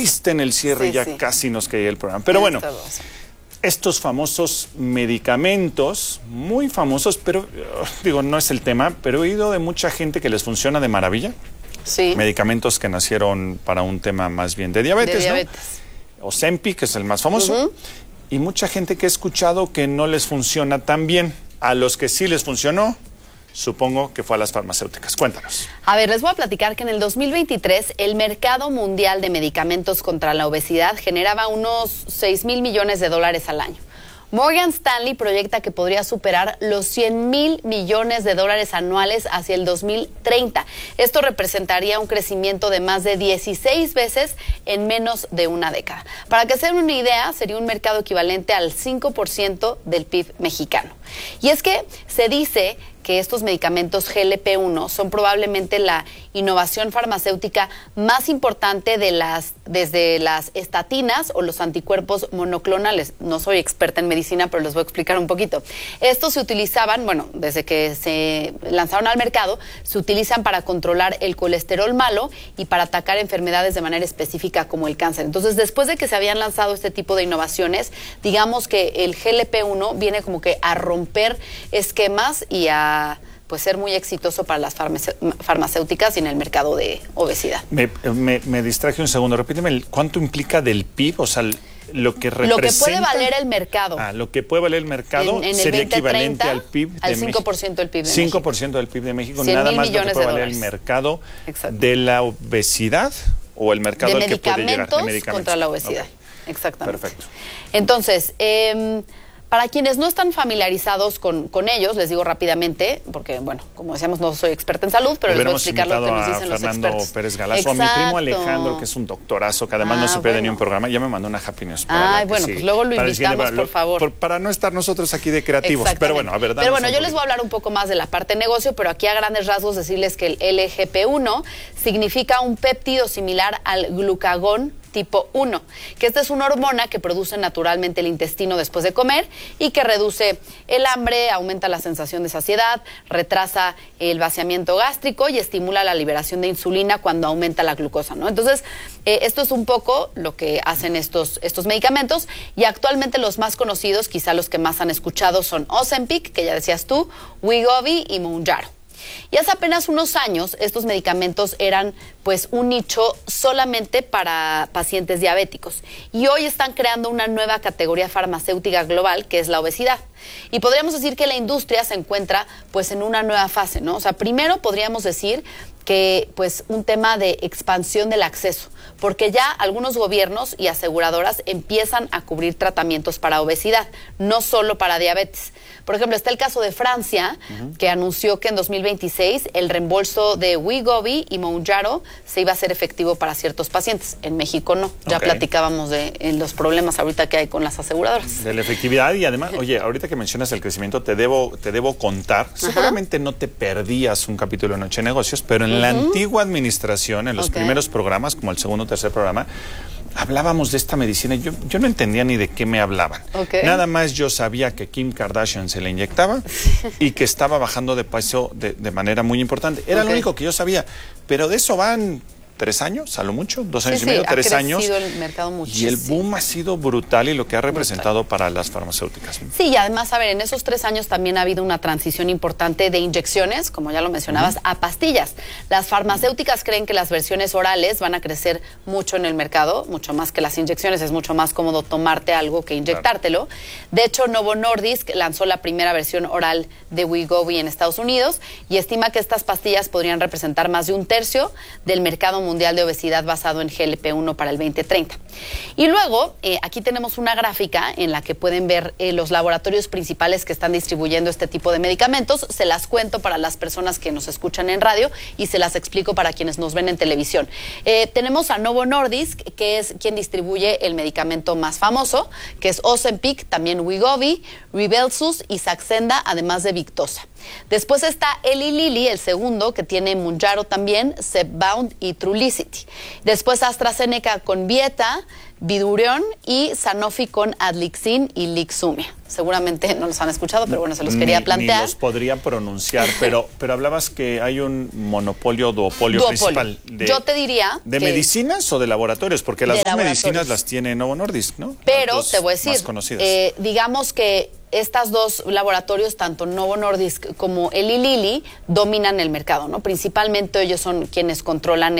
triste en el cierre, ya casi nos caía el programa. Pero bueno, estos famosos medicamentos, muy famosos, pero digo, no es el tema, pero he oído de mucha gente que les funciona de maravilla. Sí. Medicamentos que nacieron para un tema más bien de diabetes, ¿no? Ozempic, que es el más famoso. Y mucha gente que he escuchado que no les funciona tan bien. A los que sí les funcionó, supongo que fue a las farmacéuticas. Cuéntanos. A ver, les voy a platicar que en el 2023 el mercado mundial de medicamentos contra la obesidad generaba unos 6,000 millones de dólares al año. Morgan Stanley proyecta que podría superar los 100,000 millones de dólares anuales hacia el 2030. Esto representaría un crecimiento de más de 16 veces en menos de una década. Para que se den una idea, sería un mercado equivalente al 5% del PIB mexicano. Y es que se dice que estos medicamentos GLP-1 son probablemente la innovación farmacéutica más importante desde las estatinas o los anticuerpos monoclonales. No soy experta en medicina, pero les voy a explicar un poquito. Estos se utilizaban, bueno, desde que se lanzaron al mercado, se utilizan para controlar el colesterol malo y para atacar enfermedades de manera específica como el cáncer. Entonces, después de que se habían lanzado este tipo de innovaciones, digamos que el GLP-1 viene como que a romper esquemas y a pues ser muy exitoso para las farmacéuticas y en el mercado de obesidad. Me distraje un segundo. Repíteme, ¿cuánto implica del PIB? O sea, lo que representa... Lo que puede valer el mercado. Lo que puede valer el mercado en sería 2030, equivalente al PIB de al 5% del PIB de México. 5% del PIB de México, 100,000 nada más lo que puede valer millones el mercado Exacto. de la obesidad o el mercado al que puede llegar. De medicamentos contra la obesidad. Exactamente. Perfecto. Entonces, para quienes no están familiarizados con ellos, les digo rápidamente, porque, bueno, como decíamos, no soy experta en salud, pero les voy a explicar lo que nos dicen los expertos. Fernando Pérez Galazo, a mi primo Alejandro, que es un doctorazo, que además no se pierde ni un programa, ya me mandó una happiness. Bueno, pues luego lo invitamos, por favor. Para no estar nosotros aquí de creativos, pero bueno, a ver, Pero bueno, yo les voy a hablar un poco más de la parte de negocio, pero aquí a grandes rasgos decirles que el LGP1 significa un péptido similar al glucagón tipo 1, que esta es una hormona que produce naturalmente el intestino después de comer y que reduce el hambre, aumenta la sensación de saciedad, retrasa el vaciamiento gástrico y estimula la liberación de insulina cuando aumenta la glucosa, ¿no? Entonces, esto es un poco lo que hacen estos medicamentos y actualmente los más conocidos, quizá los que más han escuchado, son Ozempic, que ya decías tú, Wegovy y Mounjaro. Y hace apenas unos años estos medicamentos eran pues un nicho solamente para pacientes diabéticos y hoy están creando una nueva categoría farmacéutica global que es la obesidad. Y podríamos decir que la industria se encuentra pues en una nueva fase, ¿no? O sea, primero podríamos decir que pues un tema de expansión del acceso, porque ya algunos gobiernos y aseguradoras empiezan a cubrir tratamientos para obesidad, no solo para diabetes. Por ejemplo, está el caso de Francia, que anunció que en 2026 el reembolso de Wegovy y Mounjaro se iba a hacer efectivo para ciertos pacientes. En México no. Ya platicábamos de los problemas ahorita que hay con las aseguradoras. De la efectividad y además, oye, ahorita que mencionas el crecimiento, te debo contar, seguramente no te perdías un capítulo de Noche de Negocios, pero en la antigua administración, en los primeros programas, como el segundo o tercer programa, hablábamos de esta medicina y yo no entendía ni de qué me hablaban. Nada más yo sabía que Kim Kardashian se la inyectaba y que estaba bajando de peso de manera muy importante. Era lo único que yo sabía, pero de eso van 3 años, a lo mucho, 2 años y medio, 3 años. Ha crecido el mercado muchísimo. Y el boom ha sido brutal y lo que ha representado para las farmacéuticas. Sí, y además, a ver, en esos 3 años también ha habido una transición importante de inyecciones, como ya lo mencionabas, a pastillas. Las farmacéuticas creen que las versiones orales van a crecer mucho en el mercado, mucho más que las inyecciones. Es mucho más cómodo tomarte algo que inyectártelo. De hecho, Novo Nordisk lanzó la primera versión oral de Wegovy en Estados Unidos y estima que estas pastillas podrían representar más de 1/3 del mercado mundial de obesidad basado en GLP-1 para el 2030. Y luego, aquí tenemos una gráfica en la que pueden ver los laboratorios principales que están distribuyendo este tipo de medicamentos. Se las cuento para las personas que nos escuchan en radio y se las explico para quienes nos ven en televisión. Tenemos a Novo Nordisk, que es quien distribuye el medicamento más famoso, que es Ozempic, también Wegovy, Rybelsus y Saxenda, además de Victoza. Después está Eli Lilly, el segundo, que tiene Mounjaro también, Zepbound y Trulicity. Después AstraZeneca con Vieta, Vidurion y Sanofi con Adlixin y Lixumia. Seguramente no los han escuchado, pero bueno, se los quería plantear. Ni los podría pronunciar, pero hablabas que hay un duopolio principal. Yo te diría ¿De medicinas o de laboratorios? Porque las dos medicinas las tiene Novo Nordisk, ¿no? Pero te voy a decir, más conocidas. Digamos que estas dos laboratorios, tanto Novo Nordisk como Eli Lilly, dominan el mercado, ¿no? Principalmente ellos son quienes controlan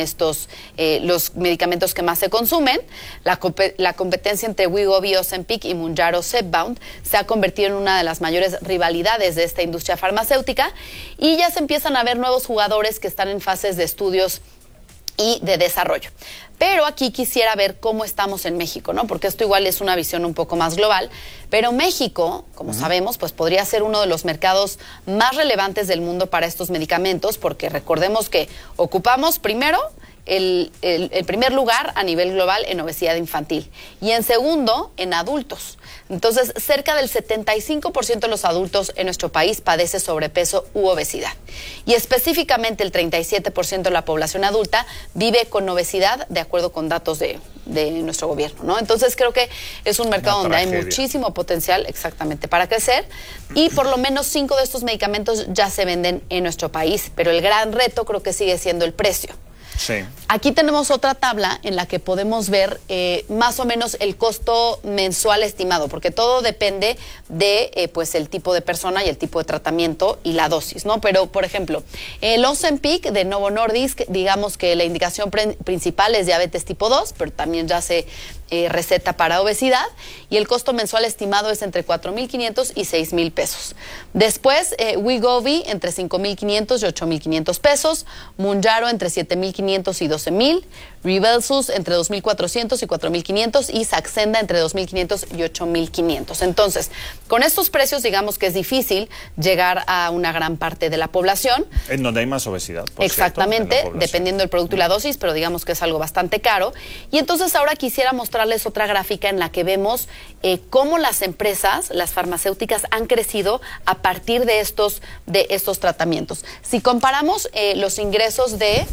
los medicamentos que más se consumen. La competencia entre Wegovy, Ozempic y Mounjaro Zepbound se ha convertido en una de las mayores rivalidades de esta industria farmacéutica y ya se empiezan a ver nuevos jugadores que están en fases de estudios y de desarrollo. Pero aquí quisiera ver cómo estamos en México, ¿no? Porque esto igual es una visión un poco más global, pero México, como sabemos, pues podría ser uno de los mercados más relevantes del mundo para estos medicamentos, porque recordemos que ocupamos primero el primer lugar a nivel global en obesidad infantil y en segundo en adultos. Entonces, cerca del 75% de los adultos en nuestro país padece sobrepeso u obesidad. Y específicamente el 37% de la población adulta vive con obesidad, de acuerdo con datos de nuestro gobierno, ¿no? Entonces, creo que es un mercado donde hay muchísimo potencial, exactamente, para crecer. Y por lo menos 5 de estos medicamentos ya se venden en nuestro país. Pero el gran reto creo que sigue siendo el precio. Sí. Aquí tenemos otra tabla en la que podemos ver más o menos el costo mensual estimado, porque todo depende de pues el tipo de persona y el tipo de tratamiento y la dosis, ¿no? Pero, por ejemplo, el Ozempic de Novo Nordisk, digamos que la indicación principal es diabetes tipo 2, pero también ya se receta para obesidad, y el costo mensual estimado es entre 4,500 y 6,000 pesos. Después, Wegovy entre 5,500 y 8,500 pesos, Mounjaro entre 7,500 y 12,000, Rybelsus entre 2,400 y 4,500 y Saxenda entre 2,500 y 8,500. Entonces, con estos precios, digamos que es difícil llegar a una gran parte de la población. En donde hay más obesidad, por exactamente, cierto, dependiendo del producto y la dosis, pero digamos que es algo bastante caro. Y entonces ahora quisiera mostrarles otra gráfica en la que vemos cómo las empresas, las farmacéuticas, han crecido a partir de estos tratamientos. Si comparamos los ingresos de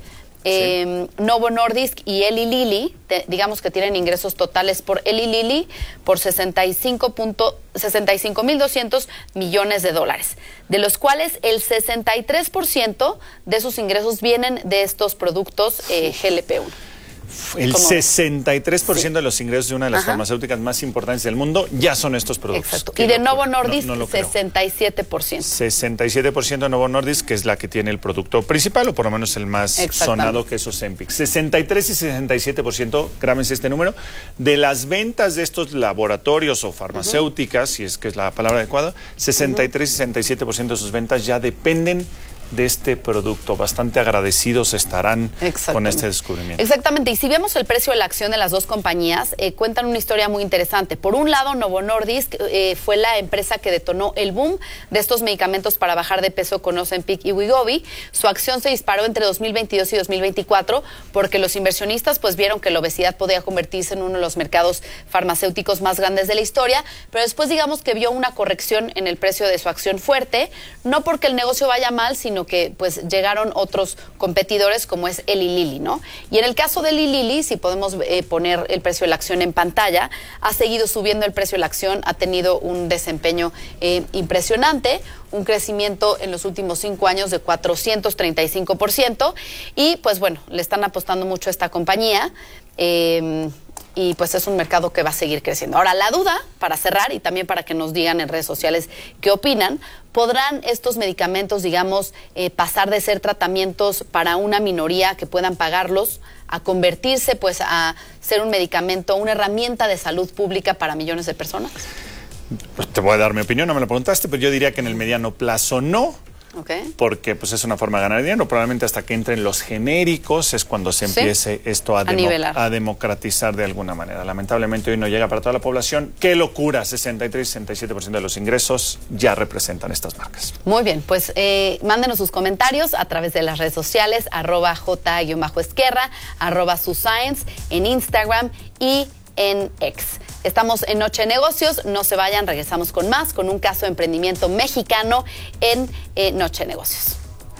Novo Nordisk y Eli Lilly, digamos que tienen ingresos totales por Eli Lilly por 65,200 millones de dólares, de los cuales el 63% de sus ingresos vienen de estos productos GLP-1. El 63% de los ingresos de una de las farmacéuticas más importantes del mundo ya son estos productos. Exacto. Y de Novo Nordisk, 67%. 67% de Novo Nordisk, que es la que tiene el producto principal, o por lo menos el más sonado, que es Ozempic. 63 y 67%, grábense este número, de las ventas de estos laboratorios o farmacéuticas, si es que es la palabra adecuada, 63 y 67% de sus ventas ya dependen de este producto. Bastante agradecidos estarán con este descubrimiento. Exactamente, y si vemos el precio de la acción de las dos compañías, cuentan una historia muy interesante. Por un lado, Novo Nordisk fue la empresa que detonó el boom de estos medicamentos para bajar de peso con Ozempic y Wegovy. Su acción se disparó entre 2022 y 2024 porque los inversionistas pues vieron que la obesidad podía convertirse en uno de los mercados farmacéuticos más grandes de la historia, pero después digamos que vio una corrección en el precio de su acción fuerte, no porque el negocio vaya mal, sino que pues llegaron otros competidores como es Eli Lilly, ¿no? Y en el caso de Eli Lilly, si podemos poner el precio de la acción en pantalla, ha seguido subiendo el precio de la acción, ha tenido un desempeño impresionante, un crecimiento en los últimos 5 años de 435%, y pues bueno, le están apostando mucho a esta compañía. Y pues es un mercado que va a seguir creciendo. Ahora, la duda, para cerrar y también para que nos digan en redes sociales qué opinan, ¿podrán estos medicamentos, digamos, pasar de ser tratamientos para una minoría que puedan pagarlos a convertirse pues a ser un medicamento, una herramienta de salud pública para millones de personas? Pues te voy a dar mi opinión, no me la preguntaste, pero yo diría que en el mediano plazo no. Porque pues es una forma de ganar dinero. Probablemente hasta que entren los genéricos es cuando se empiece esto a democratizar de alguna manera. Lamentablemente hoy no llega para toda la población. ¡Qué locura! 63-67% de los ingresos ya representan estas marcas. Muy bien, pues mándenos sus comentarios a través de las redes sociales, @j_esquerra, @suscience, en Instagram y en X. Estamos en Noche de Negocios, no se vayan, regresamos con más, con un caso de emprendimiento mexicano en Noche de Negocios.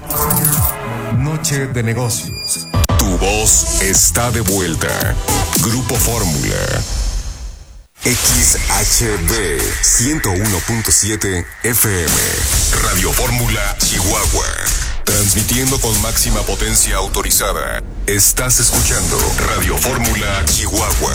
Noche de Negocios. Tu voz está de vuelta. Grupo Fórmula. XHB 101.7 FM. Radio Fórmula Chihuahua. Transmitiendo con máxima potencia autorizada. Estás escuchando Radio Fórmula Chihuahua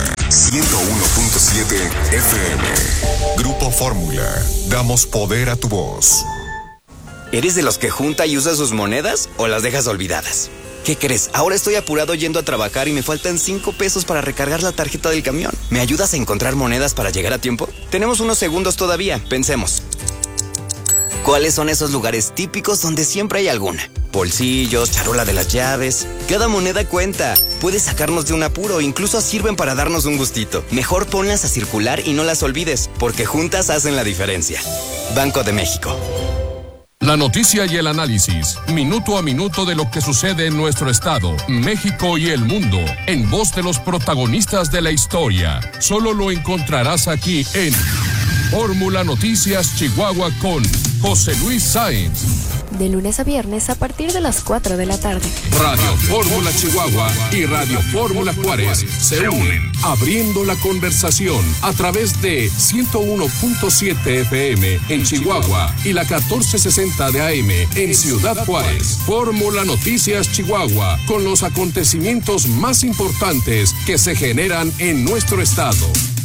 101.7 FM. Grupo Fórmula. Damos poder a tu voz. ¿Eres de los que junta y usa sus monedas o las dejas olvidadas? ¿Qué crees? Ahora estoy apurado yendo a trabajar y me faltan 5 pesos para recargar la tarjeta del camión. ¿Me ayudas a encontrar monedas para llegar a tiempo? Tenemos unos segundos todavía, pensemos. ¿Cuáles son esos lugares típicos donde siempre hay alguna? Bolsillos, charola de las llaves. Cada moneda cuenta. Puede sacarnos de un apuro, incluso sirven para darnos un gustito. Mejor ponlas a circular y no las olvides, porque juntas hacen la diferencia. Banco de México. La noticia y el análisis, minuto a minuto de lo que sucede en nuestro estado, México y el mundo, en voz de los protagonistas de la historia. Solo lo encontrarás aquí en Fórmula Noticias Chihuahua con José Luis Sáenz. De lunes a viernes a partir de las 4 de la tarde. Radio Fórmula Chihuahua y Radio Fórmula Juárez se unen, abriendo la conversación a través de 101.7 FM en Chihuahua y la 1460 de AM en Ciudad Juárez. Fórmula Noticias Chihuahua, con los acontecimientos más importantes que se generan en nuestro estado.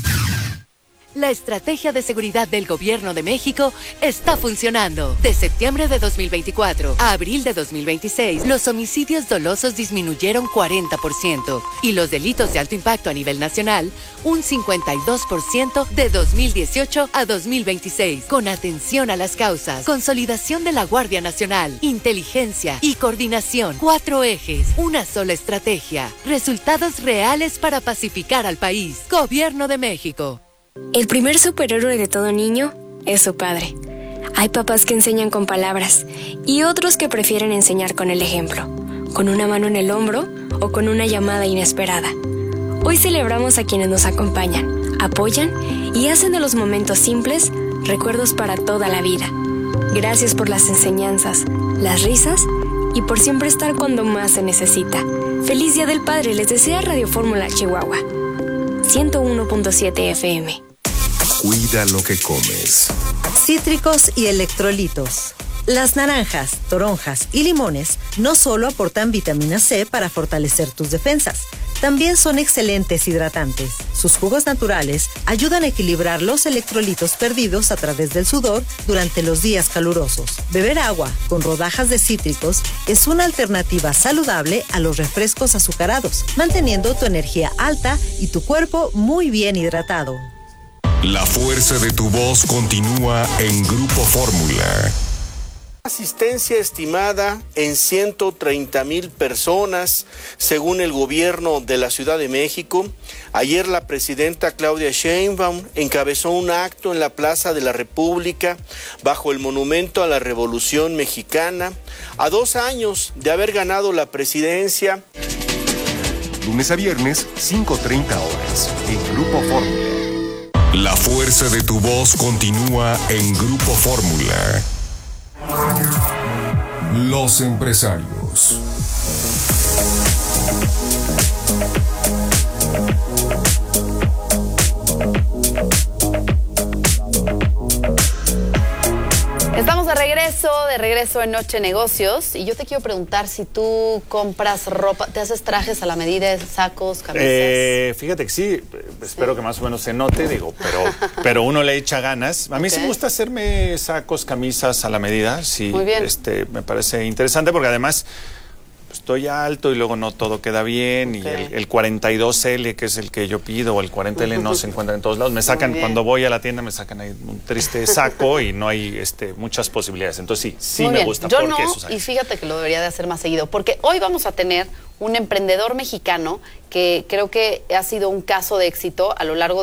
La estrategia de seguridad del Gobierno de México está funcionando. De septiembre de 2024 a abril de 2026, los homicidios dolosos disminuyeron 40% y los delitos de alto impacto a nivel nacional un 52% de 2018 a 2026. Con atención a las causas, consolidación de la Guardia Nacional, inteligencia y coordinación. 4 ejes, una sola estrategia. Resultados reales para pacificar al país. Gobierno de México. El primer superhéroe de todo niño es su padre. Hay papás que enseñan con palabras y otros que prefieren enseñar con el ejemplo, con una mano en el hombro o con una llamada inesperada. Hoy celebramos a quienes nos acompañan, apoyan y hacen de los momentos simples recuerdos para toda la vida. Gracias por las enseñanzas, las risas y por siempre estar cuando más se necesita. Feliz Día del Padre les desea Radio Fórmula Chihuahua 101.7 FM. Cuida lo que comes. Cítricos y electrolitos. Las naranjas, toronjas y limones no solo aportan vitamina C para fortalecer tus defensas, también son excelentes hidratantes. Sus jugos naturales ayudan a equilibrar los electrolitos perdidos a través del sudor durante los días calurosos. Beber agua con rodajas de cítricos es una alternativa saludable a los refrescos azucarados, manteniendo tu energía alta y tu cuerpo muy bien hidratado. La fuerza de tu voz continúa en Grupo Fórmula. Asistencia estimada en 130,000 personas, según el gobierno de la Ciudad de México. Ayer la presidenta Claudia Sheinbaum encabezó un acto en la Plaza de la República bajo el Monumento a la Revolución Mexicana, a 2 años de haber ganado la presidencia. Lunes a viernes, 5:30 horas, en Grupo Fórmula. La fuerza de tu voz continúa en Grupo Fórmula. Los empresarios. Estamos de regreso en Noche Negocios, y yo te quiero preguntar si tú compras ropa, te haces trajes a la medida, sacos, camisas. Fíjate que sí, espero que más o menos se note, pero uno le echa ganas. A mí sí me gusta hacerme sacos, camisas a la medida, sí. Muy bien. Me parece interesante porque además estoy alto y luego no todo queda bien, y el 42L, que es el que yo pido, o el 40L no se encuentra en todos lados. Me sacan, cuando voy a la tienda, me sacan ahí un triste saco y no hay muchas posibilidades. Entonces sí me gusta. Yo no, y fíjate que lo debería de hacer más seguido, porque hoy vamos a tener un emprendedor mexicano que creo que ha sido un caso de éxito a lo largo de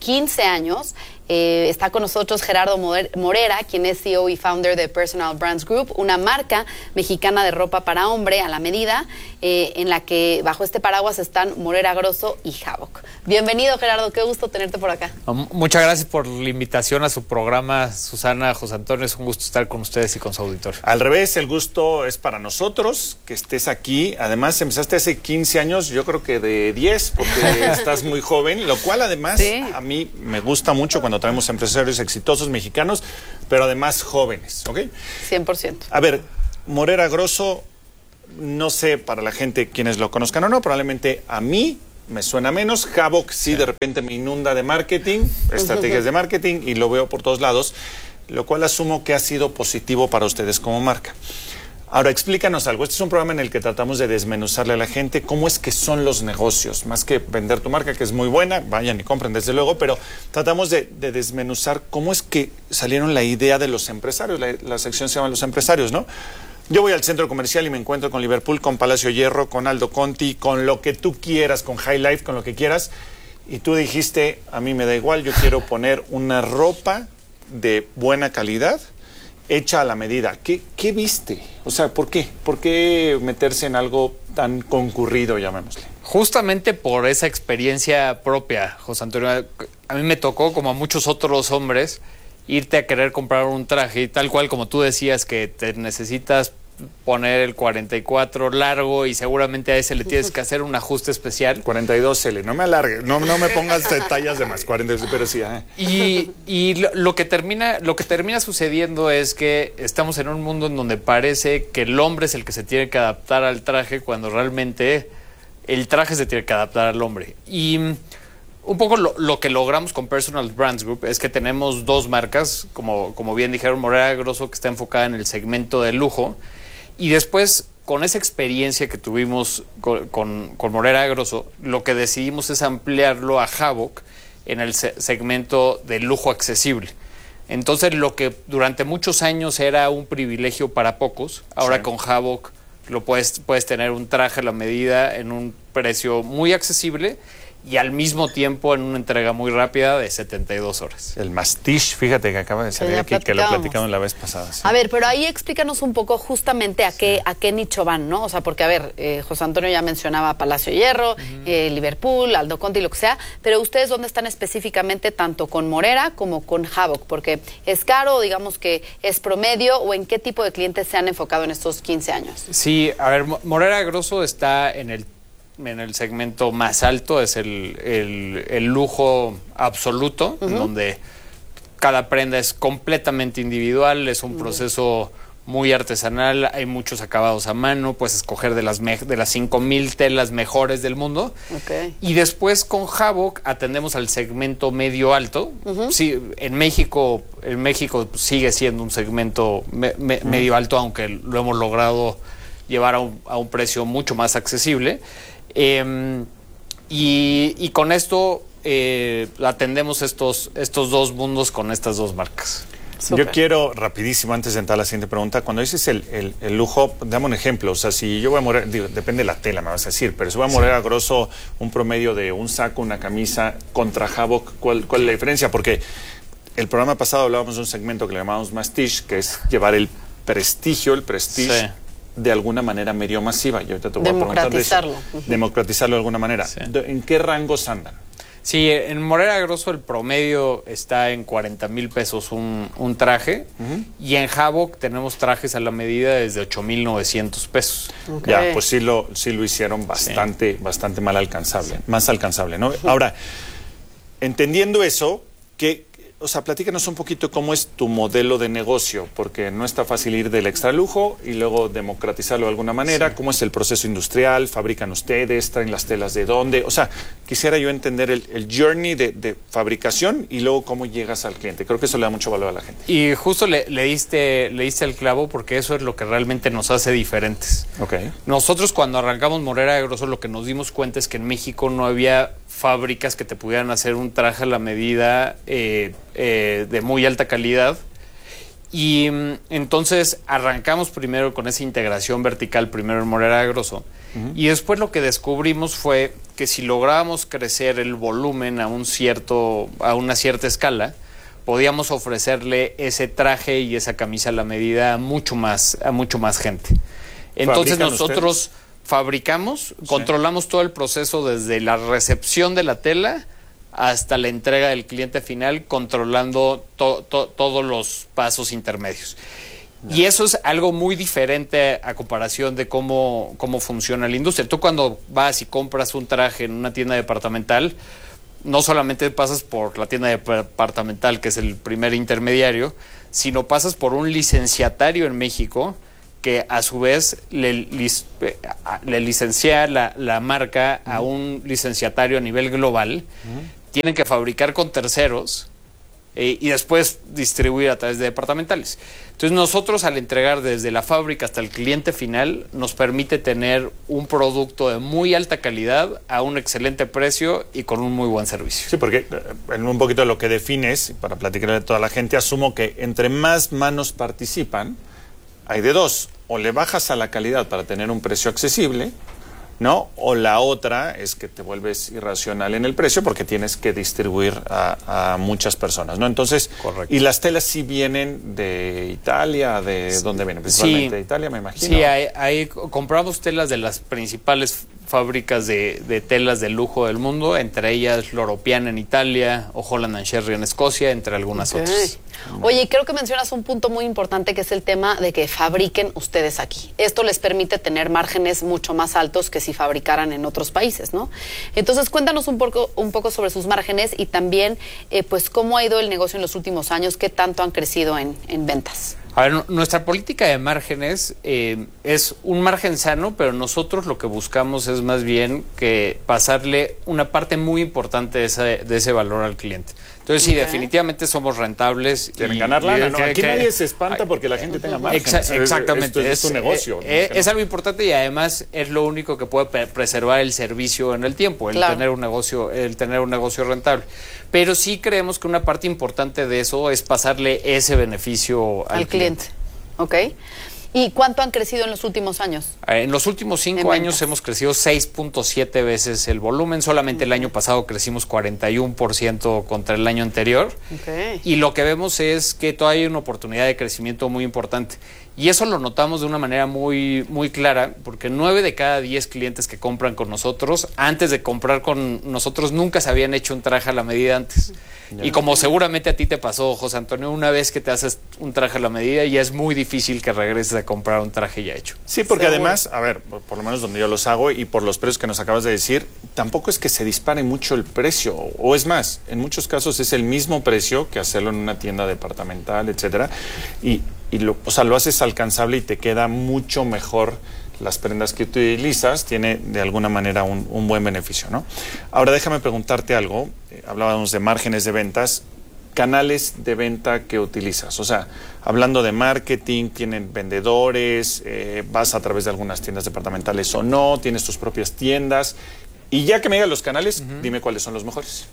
15 años. Está con nosotros Gerardo Morera, quien es CEO y founder de Personal Brands Group, una marca mexicana de ropa para hombre a la medida, en la que bajo este paraguas están Morera Grosso y Havoc. Bienvenido, Gerardo, qué gusto tenerte por acá. Muchas gracias por la invitación a su programa, Susana, José Antonio, es un gusto estar con ustedes y con su auditorio. Al revés, el gusto es para nosotros que estés aquí. Además, empezaste hace 15 años, yo creo que de 10, porque estás muy joven, lo cual además a mí me gusta mucho cuando traemos empresarios exitosos mexicanos, pero además jóvenes, ¿ok? 100%. A ver, Morera Grosso, no sé para la gente quienes lo conozcan o no, probablemente a mí me suena menos. Havoc sí de repente me inunda de marketing, estrategias de marketing, y lo veo por todos lados, lo cual asumo que ha sido positivo para ustedes como marca. Ahora, explícanos algo. Este es un programa en el que tratamos de desmenuzarle a la gente cómo es que son los negocios, más que vender tu marca, que es muy buena, vayan y compren desde luego, pero tratamos de desmenuzar cómo es que salieron la idea de los empresarios. La sección se llama Los Empresarios, ¿no? Yo voy al centro comercial y me encuentro con Liverpool, con Palacio Hierro, con Aldo Conti, con lo que tú quieras, con High Life, con lo que quieras, y tú dijiste, a mí me da igual, yo quiero poner una ropa de buena calidad, hecha a la medida. ¿Qué viste? O sea, ¿por qué? ¿Por qué meterse en algo tan concurrido, llamémosle? Justamente por esa experiencia propia, José Antonio. A mí me tocó, como a muchos otros hombres, irte a querer comprar un traje, y tal cual como tú decías, que te necesitas poner el 44 largo y seguramente a ese le tienes que hacer un ajuste especial. 42L, no me alargues, no me pongas tallas de más, 42, pero sí. Y lo que termina sucediendo es que estamos en un mundo en donde parece que el hombre es el que se tiene que adaptar al traje, cuando realmente el traje se tiene que adaptar al hombre. Y un poco lo que logramos con Personal Brands Group es que tenemos dos marcas, como bien dijeron, Morera Grosso, que está enfocada en el segmento de lujo, y después, con esa experiencia que tuvimos con Morera Grosso, lo que decidimos es ampliarlo a Havoc en el segmento de lujo accesible. Entonces, lo que durante muchos años era un privilegio para pocos, ahora con Havoc puedes tener un traje a la medida en un precio muy accesible y al mismo tiempo en una entrega muy rápida de 72 horas. El Mastiche, fíjate que acaba de salir aquí, que lo platicamos la vez pasada. Sí. A ver, pero ahí explícanos un poco justamente a qué nicho van, ¿no? O sea, porque, a ver, José Antonio ya mencionaba Palacio Hierro, Liverpool, Aldo Conti, lo que sea, pero ¿ustedes dónde están específicamente tanto con Morera como con Havoc? Porque ¿es caro, digamos que es promedio, o en qué tipo de clientes se han enfocado en estos 15 años? Sí, a ver, Morera Grosso está en el segmento más alto, es el lujo absoluto, donde cada prenda es completamente individual, es un proceso muy artesanal, hay muchos acabados a mano, puedes escoger de las 5,000 telas mejores del mundo. Y después con Havoc atendemos al segmento medio alto. Sí, en México sigue siendo un segmento medio alto, aunque lo hemos logrado llevar a un precio mucho más accesible. Y con esto atendemos estos dos mundos con estas dos marcas. Super. Yo quiero, rapidísimo, antes de entrar a la siguiente pregunta, cuando dices el lujo, dame un ejemplo. O sea, si yo voy a Morera, depende de la tela, me vas a decir, pero si voy a Morera Grosso, un promedio de un saco, una camisa, contra Havoc, ¿cuál es la diferencia? Porque el programa pasado hablábamos de un segmento que le llamamos Mastiche, que es llevar el prestige de alguna manera medio masiva. Yo ahorita te voy a preguntar de eso. Democratizarlo de alguna manera. Sí. ¿En qué rangos andan? Sí, en Morera Grosso el promedio está en 40,000 pesos un traje, y en Havoc tenemos trajes a la medida desde 8,900 pesos. Ya, pues sí lo hicieron bastante mal alcanzable, más alcanzable, ¿no? Ahora, entendiendo eso, o sea, platícanos un poquito cómo es tu modelo de negocio, porque no está fácil ir del extralujo y luego democratizarlo de alguna manera. ¿Cómo es el proceso industrial? ¿Fabrican ustedes? ¿Traen las telas de dónde? O sea, quisiera yo entender el journey de fabricación y luego cómo llegas al cliente. Creo que eso le da mucho valor a la gente. Y justo le diste el clavo, porque eso es lo que realmente nos hace diferentes. Nosotros, cuando arrancamos Morera Grosso, lo que nos dimos cuenta es que en México no había fábricas que te pudieran hacer un traje a la medida de muy alta calidad, y entonces arrancamos primero con esa integración vertical, primero en Morera Grosso, Y después lo que descubrimos fue que si lográbamos crecer el volumen a una cierta escala, podíamos ofrecerle ese traje y esa camisa a la medida a mucho más gente. Entonces nosotros fabricamos, controlamos todo el proceso desde la recepción de la tela hasta la entrega del cliente final, controlando todos los pasos intermedios. Y eso es algo muy diferente a comparación de cómo funciona la industria. Tú cuando vas y compras un traje en una tienda departamental, no solamente pasas por la tienda departamental, que es el primer intermediario, sino pasas por un licenciatario en México que a su vez le licencia la marca a un licenciatario a nivel global. Tienen que fabricar con terceros y después distribuir a través de departamentales. Entonces nosotros, al entregar desde la fábrica hasta el cliente final, nos permite tener un producto de muy alta calidad a un excelente precio y con un muy buen servicio. Sí, porque en un poquito lo que defines, para platicarle a toda la gente, asumo que entre más manos participan, hay de dos: o le bajas a la calidad para tener un precio accesible, ¿no? O la otra es que te vuelves irracional en el precio porque tienes que distribuir a muchas personas, ¿no? Entonces, correcto. Y las telas sí vienen de Italia, ¿de dónde vienen? Principalmente de Italia, me imagino. Sí, ahí compramos telas de las principales fábricas de telas de lujo del mundo, entre ellas Loro Piana en Italia o Holland & Sherry en Escocia, entre algunas otras. Oye, creo que mencionas un punto muy importante, que es el tema de que fabriquen ustedes aquí. Esto les permite tener márgenes mucho más altos que si fabricaran en otros países, ¿no? Entonces, cuéntanos un poco sobre sus márgenes y también, pues, cómo ha ido el negocio en los últimos años, qué tanto han crecido en ventas. A ver, nuestra política de márgenes es un margen sano, pero nosotros lo que buscamos es más bien que pasarle una parte muy importante de ese valor al cliente. Entonces, sí, definitivamente somos rentables. Quieren ganar lana, ¿no? Aquí nadie se espanta porque la gente tenga margen. Exactamente. Es un negocio. Es algo importante y además es lo único que puede preservar el servicio en el tiempo, el tener un negocio rentable. Pero sí creemos que una parte importante de eso es pasarle ese beneficio al cliente. ¿Ok? ¿Y cuánto han crecido en los últimos años? En los últimos 5 años hemos crecido 6.7 veces el volumen. Solamente el año pasado crecimos 41% contra el año anterior. Okay. Y lo que vemos es que todavía hay una oportunidad de crecimiento muy importante. Y eso lo notamos de una manera muy, muy clara, porque 9 de cada 10 clientes que compran con nosotros, antes de comprar con nosotros, nunca se habían hecho un traje a la medida antes. Y como seguramente a ti te pasó, José Antonio, una vez que te haces un traje a la medida, ya es muy difícil que regreses a comprar un traje ya hecho. Sí, porque además, a ver, por lo menos donde yo los hago y por los precios que nos acabas de decir, tampoco es que se dispare mucho el precio, o es más, en muchos casos es el mismo precio que hacerlo en una tienda departamental, etcétera, y lo haces alcanzable y te queda mucho mejor las prendas que utilizas, tiene de alguna manera un buen beneficio, ¿no? Ahora déjame preguntarte algo, hablábamos de márgenes de ventas, canales de venta que utilizas, o sea, hablando de marketing, ¿tienen vendedores, vas a través de algunas tiendas departamentales o no, tienes tus propias tiendas? Y ya que me digas los canales, dime cuáles son los mejores.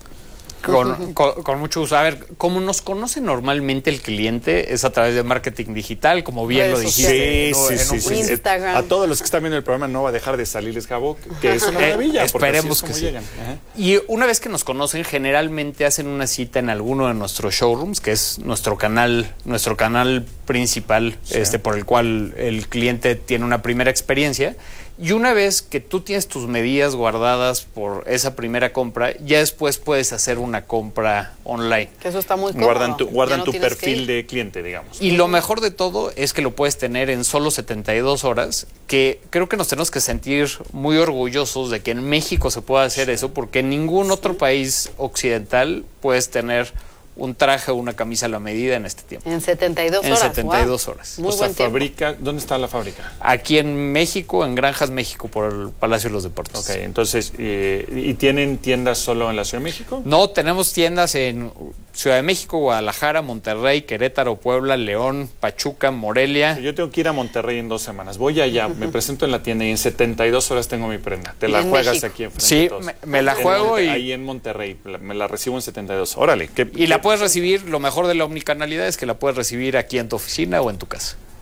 Con mucho gusto. A ver, como nos conoce normalmente el cliente es a través de marketing digital, como bien lo dijiste. Sí. Instagram. A todos los que están viendo el programa no va a dejar de salirles Gabo, que es una maravilla. Esperemos que sí. Y una vez que nos conocen, generalmente hacen una cita en alguno de nuestros showrooms, que es nuestro canal principal, por el cual el cliente tiene una primera experiencia. Y una vez que tú tienes tus medidas guardadas por esa primera compra, ya después puedes hacer una compra online. Que eso está muy cómodo. Guardan tu perfil de cliente, digamos. Y lo mejor de todo es que lo puedes tener en solo 72 horas, que creo que nos tenemos que sentir muy orgullosos de que en México se pueda hacer eso, porque en ningún otro país occidental puedes tener un traje o una camisa a la medida en este tiempo. En 72 horas. En 72 horas. Muy buen tiempo. ¿Dónde está la fábrica? Aquí en México, en Granjas, México, por el Palacio de los Deportes. Ok, entonces, ¿y tienen tiendas solo en la Ciudad de México? No, tenemos tiendas en Ciudad de México, Guadalajara, Monterrey, Querétaro, Puebla, León, Pachuca, Morelia. Yo tengo que ir a Monterrey en 2 semanas. Voy allá, me presento en la tienda y en 72 horas tengo mi prenda. Te la juegas México. Aquí enfrente. Sí, me la juego ahí en Monterrey, me la recibo en 72. Órale. La puedes recibir, lo mejor de la omnicanalidad es que la puedes recibir aquí en tu oficina o en tu casa.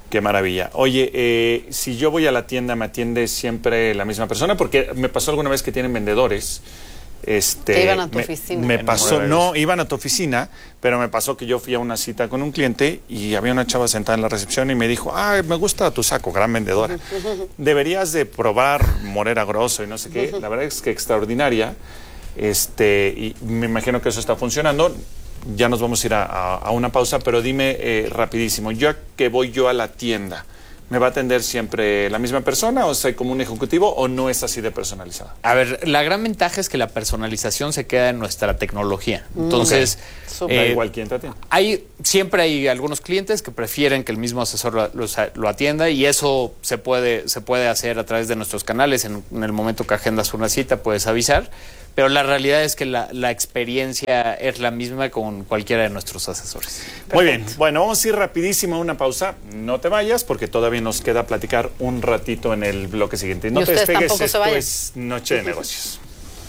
Qué maravilla. Oye, si yo voy a la tienda, ¿me atiende siempre la misma persona? Porque me pasó alguna vez que tienen vendedores. Que iban a tu oficina. Me pasó, no, iban a tu oficina, pero me pasó que yo fui a una cita con un cliente y había una chava sentada en la recepción y me dijo, me gusta tu saco, gran vendedora. Deberías de probar Morera Grosso y no sé qué. La verdad es que extraordinaria. Y me imagino que eso está funcionando. Ya nos vamos a ir a una pausa, pero dime rapidísimo, ya que voy yo a la tienda, ¿me va a atender siempre la misma persona o soy como un ejecutivo o no es así de personalizada? A ver, la gran ventaja es que la personalización se queda en nuestra tecnología. Entonces, da igual quién te atiende. Siempre hay algunos clientes que prefieren que el mismo asesor lo atienda y eso se puede hacer a través de nuestros canales. En el momento que agendas una cita puedes avisar. Pero la realidad es que la experiencia es la misma con cualquiera de nuestros asesores. Perfecto. Muy bien. Bueno, vamos a ir rapidísimo a una pausa. No te vayas porque todavía nos queda platicar un ratito en el bloque siguiente. No te despegues, esto es Noche de Negocios.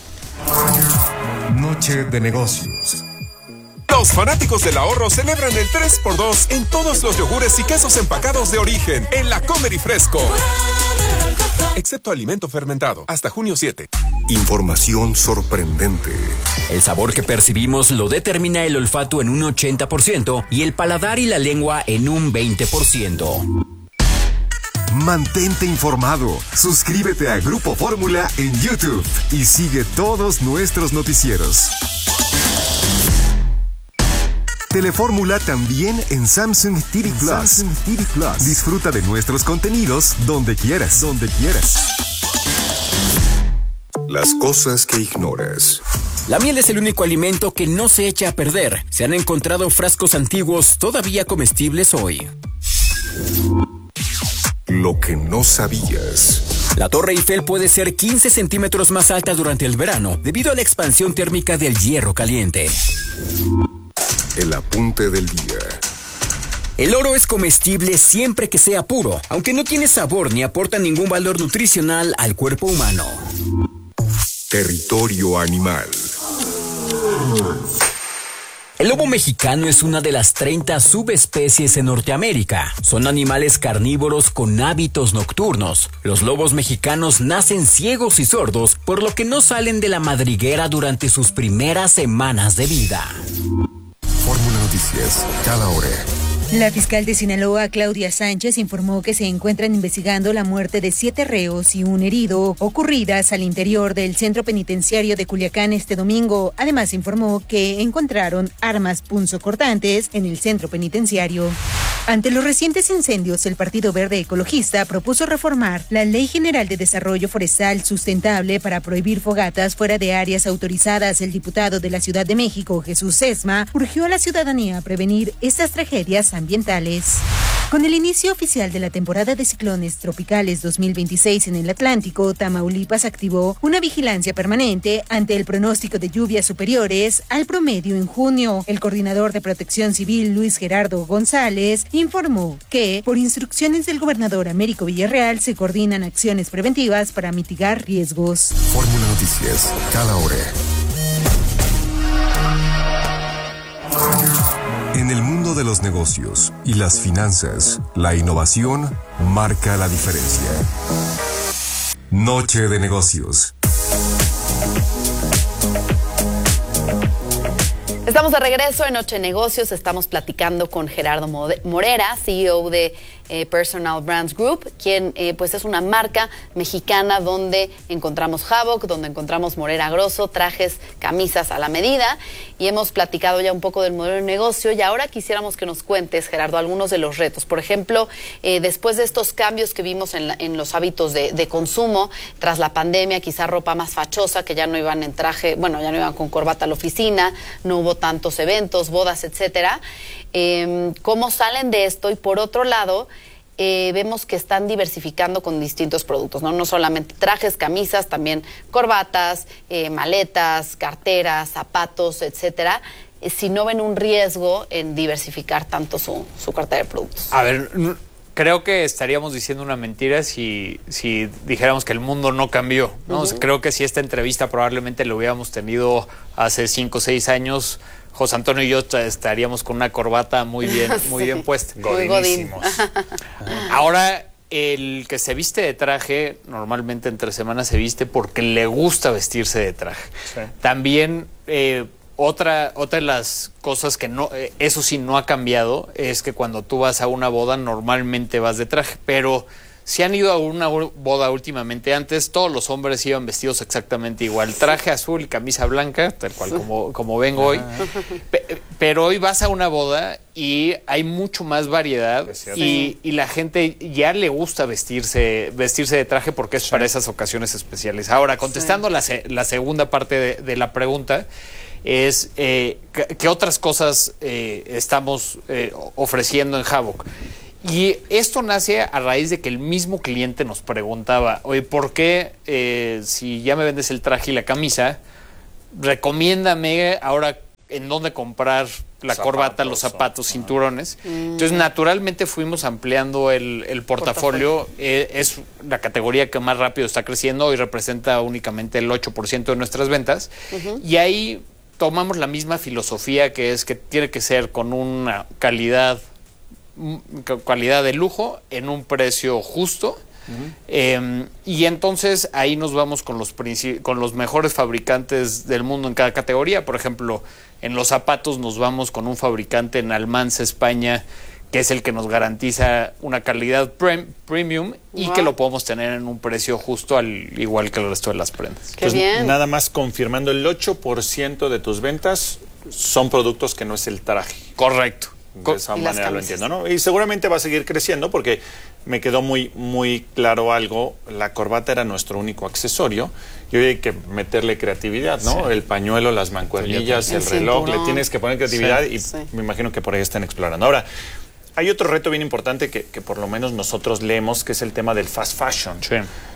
Noche de Negocios. Los fanáticos del ahorro celebran el 3x2 en todos los yogures y quesos empacados de origen en la Comer y Fresco. Excepto alimento fermentado, hasta junio 7. Información sorprendente. El sabor que percibimos lo determina el olfato en un 80% y el paladar y la lengua en un 20%. Mantente informado. Suscríbete a Grupo Fórmula en YouTube y sigue todos nuestros noticieros. Telefórmula también en Samsung TV Plus. Disfruta de nuestros contenidos donde quieras. Las cosas que ignoras. La miel es el único alimento que no se echa a perder. Se han encontrado frascos antiguos todavía comestibles hoy. Lo que no sabías. La Torre Eiffel puede ser 15 centímetros más alta durante el verano debido a la expansión térmica del hierro caliente. El apunte del día. El oro es comestible siempre que sea puro, aunque no tiene sabor ni aporta ningún valor nutricional al cuerpo humano. Territorio animal. El lobo mexicano es una de las 30 subespecies en Norteamérica. Son animales carnívoros con hábitos nocturnos. Los lobos mexicanos nacen ciegos y sordos, por lo que no salen de la madriguera durante sus primeras semanas de vida. Fórmula Noticias, cada hora. La fiscal de Sinaloa, Claudia Sánchez, informó que se encuentran investigando la muerte de 7 reos y un herido ocurridas al interior del centro penitenciario de Culiacán este domingo. Además, informó que encontraron armas punzocortantes en el centro penitenciario. Ante los recientes incendios, el Partido Verde Ecologista propuso reformar la Ley General de Desarrollo Forestal Sustentable para prohibir fogatas fuera de áreas autorizadas. El diputado de la Ciudad de México, Jesús Sesma, urgió a la ciudadanía a prevenir estas tragedias ambientales. Con el inicio oficial de la temporada de ciclones tropicales 2026 en el Atlántico, Tamaulipas activó una vigilancia permanente ante el pronóstico de lluvias superiores al promedio en junio. El coordinador de Protección Civil, Luis Gerardo González, informó que, por instrucciones del gobernador Américo Villarreal, se coordinan acciones preventivas para mitigar riesgos. Fórmula Noticias, cada hora. En el mundo de los negocios y las finanzas, la innovación marca la diferencia. Noche de Negocios. Estamos de regreso en Noche de Negocios. Estamos platicando con Gerardo Morera, CEO de Personal Brands Group, quien pues es una marca mexicana donde encontramos Havoc, donde encontramos Morera Grosso, trajes, camisas a la medida, y hemos platicado ya un poco del modelo de negocio, y ahora quisiéramos que nos cuentes, Gerardo, algunos de los retos. Por ejemplo, después de estos cambios que vimos en los hábitos de consumo, tras la pandemia, quizá ropa más fachosa, que ya no iban en traje, bueno, ya no iban con corbata a la oficina, no hubo tantos eventos, bodas, etcétera. ¿Cómo salen de esto? Y por otro lado, vemos que están diversificando con distintos productos, ¿no? No solamente trajes, camisas, también corbatas, maletas, carteras, zapatos, etcétera. Si no ven un riesgo en diversificar tanto su cartera de productos. A ver, creo que estaríamos diciendo una mentira si dijéramos que el mundo no cambió, ¿no? O sea, creo que si esta entrevista probablemente lo hubiéramos tenido hace 5 o 6 años, José Antonio y yo estaríamos con una corbata muy bien puesta. Godinísimos. Ahora, el que se viste de traje, normalmente entre semanas se viste porque le gusta vestirse de traje. Sí. También, otra de las cosas que no, eso sí no ha cambiado, es que cuando tú vas a una boda normalmente vas de traje, pero si han ido a una boda últimamente, antes todos los hombres iban vestidos exactamente igual, traje azul y camisa blanca, tal cual como vengo hoy, pero hoy vas a una boda y hay mucho más variedad y la gente ya le gusta vestirse de traje porque es para esas ocasiones especiales. Ahora, contestando la segunda parte de la pregunta, es ¿qué otras cosas estamos ofreciendo en Havoc? Y esto nace a raíz de que el mismo cliente nos preguntaba, oye, ¿por qué si ya me vendes el traje y la camisa, recomiéndame ahora en dónde comprar la corbata, los zapatos, cinturones? Entonces, naturalmente fuimos ampliando el portafolio. Es la categoría que más rápido está creciendo. Hoy representa únicamente el 8% de nuestras ventas. Y ahí tomamos la misma filosofía, que es que tiene que ser con una calidad de lujo en un precio justo. Y entonces ahí nos vamos con los mejores fabricantes del mundo en cada categoría. Por ejemplo, en los zapatos nos vamos con un fabricante en Almanza, España, que es el que nos garantiza una calidad premium y que lo podemos tener en un precio justo, al igual que el resto de las prendas. Qué bien. Nada más confirmando, el 8% de tus ventas son productos que no es el traje. Correcto. De esa manera lo entiendo, ¿no? Y seguramente va a seguir creciendo porque me quedó muy claro algo. La corbata era nuestro único accesorio y hoy hay que meterle creatividad, ¿no? Sí. El pañuelo, las mancuernillas, el reloj, cinturón. Le tienes que poner creatividad y me imagino que por ahí están explorando. Ahora, hay otro reto bien importante que por lo menos nosotros leemos, que es el tema del fast fashion. Sí.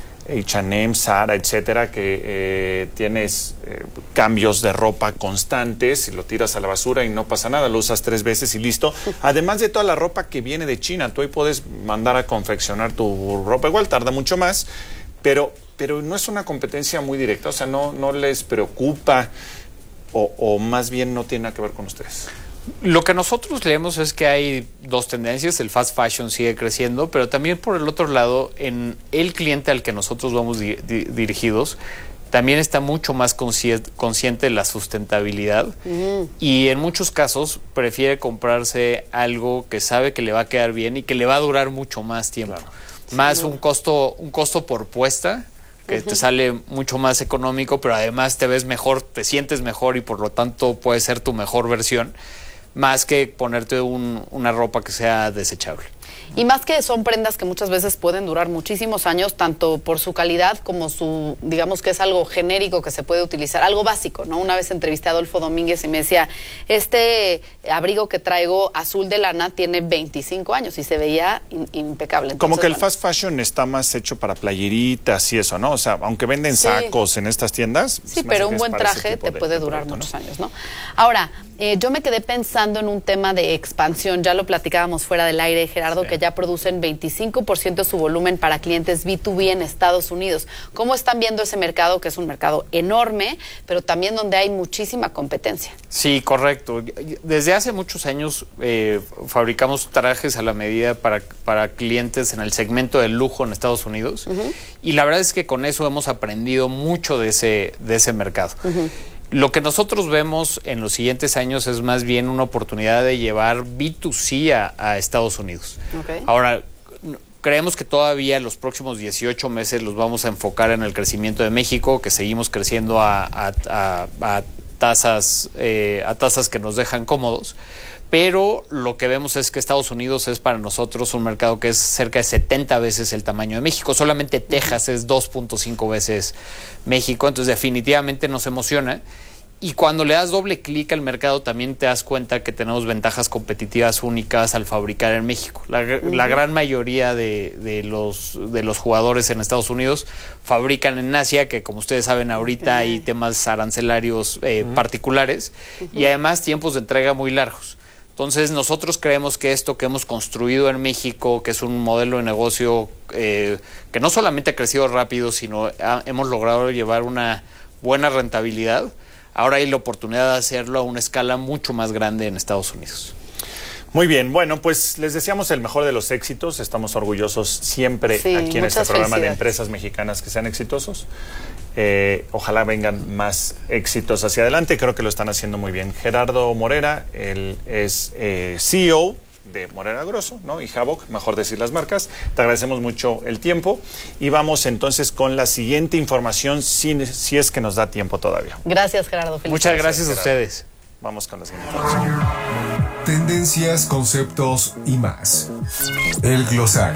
H&M, Zara, etcétera, que tienes cambios de ropa constantes y lo tiras a la basura y no pasa nada, lo usas 3 veces y listo. Además de toda la ropa que viene de China, tú hoy puedes mandar a confeccionar tu ropa, igual tarda mucho más, pero no es una competencia muy directa, o sea, no les preocupa o más bien no tiene nada que ver con ustedes. Lo que nosotros leemos es que hay 2 tendencias, el fast fashion sigue creciendo, pero también por el otro lado, en el cliente al que nosotros vamos dirigidos, también está mucho más consciente de la sustentabilidad y en muchos casos prefiere comprarse algo que sabe que le va a quedar bien y que le va a durar mucho más tiempo. Claro. Más un costo por puesta, que te sale mucho más económico, pero además te ves mejor, te sientes mejor y por lo tanto puede ser tu mejor versión, más que ponerte una ropa que sea desechable. Y más que son prendas que muchas veces pueden durar muchísimos años, tanto por su calidad como su, digamos que es algo genérico que se puede utilizar, algo básico, ¿no? Una vez entrevisté a Adolfo Domínguez y me decía, este abrigo que traigo azul de lana tiene 25 años y se veía impecable. Entonces, como que el fast fashion está más hecho para playeritas y eso, ¿no? O sea, aunque venden sacos en estas tiendas. Sí, pero un buen traje te puede durar muchos años, ¿no? Ahora, yo me quedé pensando en un tema de expansión, ya lo platicábamos fuera del aire, Gerardo, que ya producen 25% de su volumen para clientes B2B en Estados Unidos. ¿Cómo están viendo ese mercado, que es un mercado enorme, pero también donde hay muchísima competencia? Sí, correcto. Desde hace muchos años fabricamos trajes a la medida para clientes en el segmento del lujo en Estados Unidos y la verdad es que con eso hemos aprendido mucho de ese mercado. Lo que nosotros vemos en los siguientes años es más bien una oportunidad de llevar B2C a Estados Unidos. Okay. Ahora, creemos que todavía en los próximos 18 meses los vamos a enfocar en el crecimiento de México, que seguimos creciendo a tasas que nos dejan cómodos. Pero lo que vemos es que Estados Unidos es para nosotros un mercado que es cerca de 70 veces el tamaño de México. Solamente Texas es 2.5 veces México, entonces definitivamente nos emociona. Y cuando le das doble clic al mercado también te das cuenta que tenemos ventajas competitivas únicas al fabricar en México. La gran mayoría de los jugadores en Estados Unidos fabrican en Asia, que como ustedes saben ahorita hay temas arancelarios particulares y además tiempos de entrega muy largos. Entonces nosotros creemos que esto que hemos construido en México, que es un modelo de negocio que no solamente ha crecido rápido, sino hemos logrado llevar una buena rentabilidad, ahora hay la oportunidad de hacerlo a una escala mucho más grande en Estados Unidos. Muy bien, bueno, pues les deseamos el mejor de los éxitos. Estamos orgullosos siempre aquí en este programa de empresas mexicanas que sean exitosos. Ojalá vengan más éxitos hacia adelante. Creo que lo están haciendo muy bien. Gerardo Morera, él es CEO de Morera Grosso, ¿no? Y Havoc, mejor decir las marcas. Te agradecemos mucho el tiempo y vamos entonces con la siguiente información, si es que nos da tiempo todavía. Gracias, Gerardo. Muchas gracias a ustedes. Vamos con la siguiente información. Tendencias, conceptos y más. El glosario.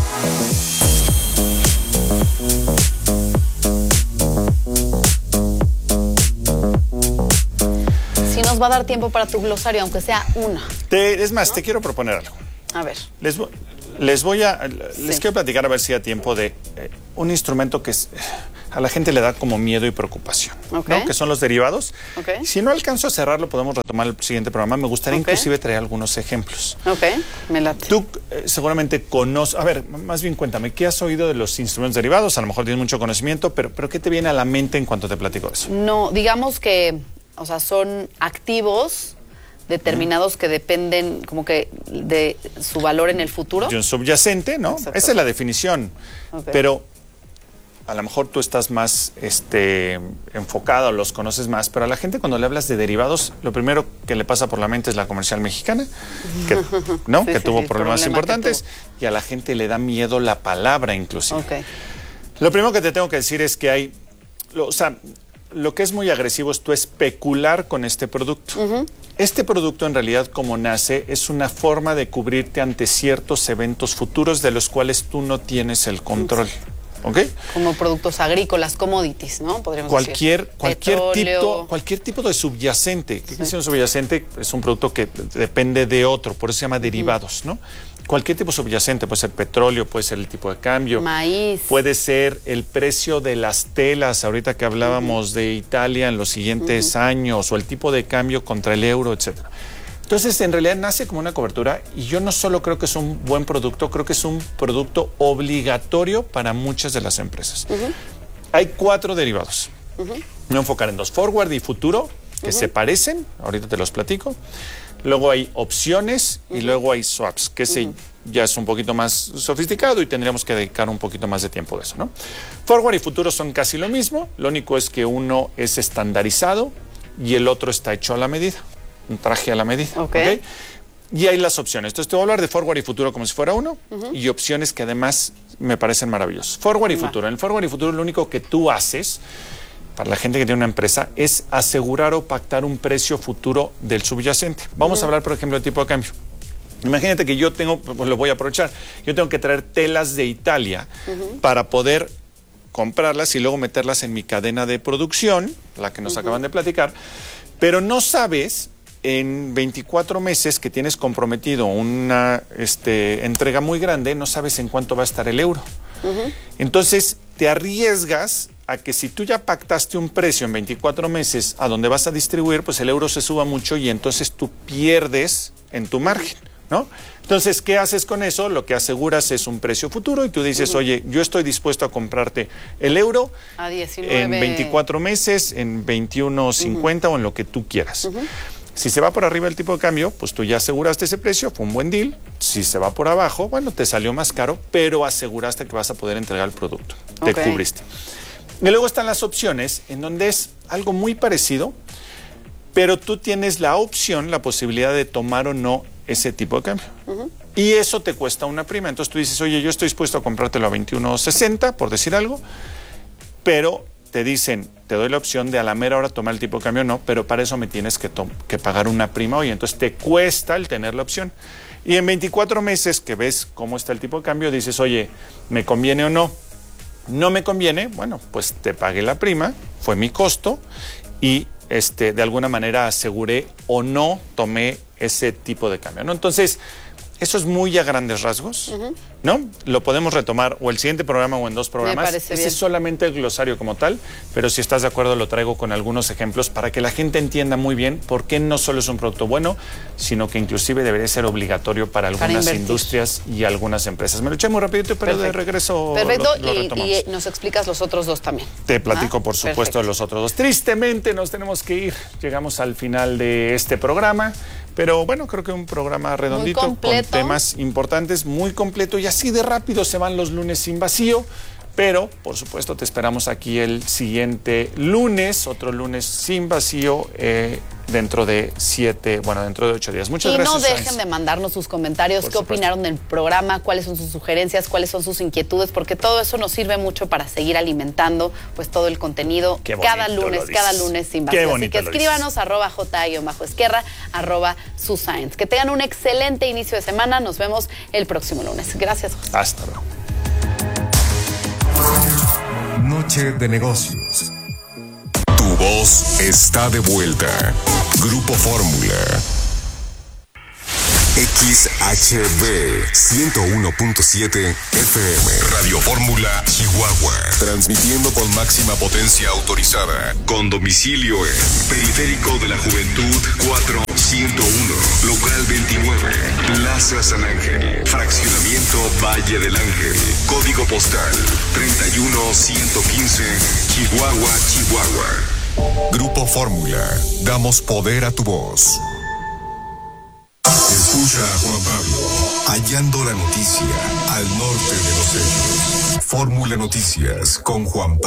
Si nos va a dar tiempo para tu glosario, aunque sea una. Es más, ¿no? Te quiero proponer algo. A ver. Les quiero platicar a ver si da tiempo de un instrumento que a la gente le da como miedo y preocupación, ¿no? Que son los derivados. Si no alcanzo a cerrarlo, podemos retomar el siguiente programa. Me gustaría inclusive traer algunos ejemplos. Me late. Tú seguramente conoces, a ver, más bien cuéntame, ¿qué has oído de los instrumentos derivados? A lo mejor tienes mucho conocimiento, pero ¿qué te viene a la mente en cuanto te platico eso? No, digamos que, o sea, son activos determinados que dependen como que de su valor en el futuro. Y un subyacente, ¿no? Exacto. Esa es la definición. Pero a lo mejor tú estás más enfocado, los conoces más, pero a la gente cuando le hablas de derivados, lo primero que le pasa por la mente es la Comercial Mexicana, que, ¿no? Sí, que tuvo problemas importantes, y a la gente le da miedo la palabra inclusive. Lo primero que te tengo que decir es que hay, lo que es muy agresivo es tú especular con este producto. Este producto en realidad como nace es una forma de cubrirte ante ciertos eventos futuros de los cuales tú no tienes el control. Como productos agrícolas, commodities, ¿no? Podríamos decir. Cualquier tipo de subyacente. ¿Qué es un subyacente? Es un producto que depende de otro, por eso se llama derivados, ¿no? Cualquier tipo subyacente, puede ser petróleo, puede ser el tipo de cambio. Maíz. Puede ser el precio de las telas, ahorita que hablábamos de Italia en los siguientes años, o el tipo de cambio contra el euro, etcétera. Entonces, en realidad nace como una cobertura y yo no solo creo que es un buen producto, creo que es un producto obligatorio para muchas de las empresas. Hay 4 derivados. Me voy a enfocar en 2, forward y futuro, que se parecen, ahorita te los platico. Luego hay opciones y luego hay swaps, que ya es un poquito más sofisticado y tendríamos que dedicar un poquito más de tiempo de eso, ¿no? Forward y futuro son casi lo mismo, lo único es que uno es estandarizado y el otro está hecho a la medida. Un traje a la medida. Y hay las opciones. Entonces te voy a hablar de forward y futuro como si fuera uno y opciones que además me parecen maravillosas. Forward y futuro. En el forward y futuro lo único que tú haces para la gente que tiene una empresa es asegurar o pactar un precio futuro del subyacente. Vamos a hablar, por ejemplo, del tipo de cambio. Imagínate que yo tengo, pues lo voy a aprovechar, yo tengo que traer telas de Italia para poder comprarlas y luego meterlas en mi cadena de producción, la que nos acaban de platicar, pero no sabes en 24 meses que tienes comprometido una entrega muy grande, no sabes en cuánto va a estar el euro. Entonces, te arriesgas a que si tú ya pactaste un precio en 24 meses a donde vas a distribuir, pues el euro se suba mucho y entonces tú pierdes en tu margen, ¿no? Entonces, ¿qué haces con eso? Lo que aseguras es un precio futuro y tú dices, oye, yo estoy dispuesto a comprarte el euro a 19... en 24 meses, en 21.50 o en lo que tú quieras. Si se va por arriba el tipo de cambio, pues tú ya aseguraste ese precio, fue un buen deal. Si se va por abajo, bueno, te salió más caro, pero aseguraste que vas a poder entregar el producto. Te cubriste. Y luego están las opciones, en donde es algo muy parecido, pero tú tienes la opción, la posibilidad de tomar o no ese tipo de cambio. Y eso te cuesta una prima. Entonces tú dices, oye, yo estoy dispuesto a comprártelo a 21.60, por decir algo, pero te dicen, te doy la opción de a la mera hora tomar el tipo de cambio, no, pero para eso me tienes que pagar una prima. Oye, entonces te cuesta el tener la opción. Y en 24 meses que ves cómo está el tipo de cambio, dices, oye, ¿me conviene o no? No me conviene, bueno, pues te pagué la prima, fue mi costo y de alguna manera aseguré o no tomé ese tipo de cambio, ¿no? Entonces, Eso es muy a grandes rasgos, ¿no? Lo podemos retomar o el siguiente programa o en 2 programas. Me parece bien. Es solamente el glosario como tal, pero si estás de acuerdo lo traigo con algunos ejemplos para que la gente entienda muy bien por qué no solo es un producto bueno, sino que inclusive debería ser obligatorio para algunas industrias y algunas empresas. Me lo eché muy rapidito, pero de regreso Perfecto, lo retomamos. y nos explicas los otros 2 también. Te platico, por supuesto, de los otros 2. Tristemente nos tenemos que ir. Llegamos al final de este programa. Pero bueno, creo que un programa redondito con temas importantes, muy completo, y así de rápido se van los lunes sin vacío. Pero, por supuesto, te esperamos aquí el siguiente lunes, otro lunes sin vacío, dentro de 8 días. Muchas gracias. Y no dejen de mandarnos sus comentarios, qué opinaron del programa, cuáles son sus sugerencias, cuáles son sus inquietudes, porque todo eso nos sirve mucho para seguir alimentando pues todo el contenido cada lunes sin vacío. Así que escríbanos @j_esquerra, @suscience. Que tengan un excelente inicio de semana. Nos vemos el próximo lunes. Gracias, José. Hasta luego. Noche de negocios. Tu voz está de vuelta. Grupo Fórmula. XHB 101.7 FM. Radio Fórmula, Chihuahua. Transmitiendo con máxima potencia autorizada. Con domicilio en Periférico de la Juventud 4101. Local 29. Plaza San Ángel. Fraccionamiento Valle del Ángel. Código postal 31115. Chihuahua, Chihuahua. Grupo Fórmula. Damos poder a tu voz. Escucha a Juan Pablo, hallando la noticia al norte de los hechos. Fórmula Noticias con Juan Pablo.